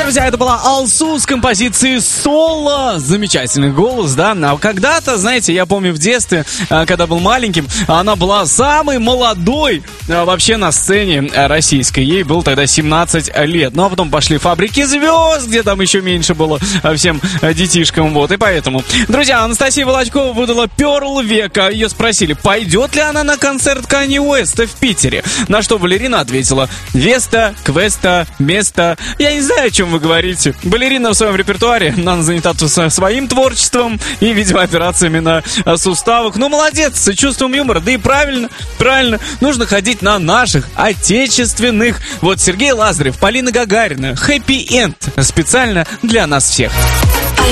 Друзья, это была Алсу с композицией «Соло». Замечательный голос, да? А когда-то, знаете, я помню в детстве, когда был маленьким, она была самой молодой вообще на сцене российской. Ей было тогда 17 лет. Ну, а потом пошли «Фабрики звезд», где там еще меньше было всем детишкам. Вот, и поэтому. Друзья, Анастасия Волочкова выдала «Перл века». Ее спросили, пойдет ли она на концерт Канье Уэста в Питере. На что балерина ответила: «Веста, квеста, место». Я не знаю, о чем вы говорите. Балерина в своем репертуаре, она занята своим творчеством и, видимо, операциями на суставах. Ну, молодец, с чувством юмора. Да и правильно, нужно ходить на наших, отечественных. Вот Сергей Лазарев, Полина Гагарина, «Хэппи Энд» специально для нас всех. I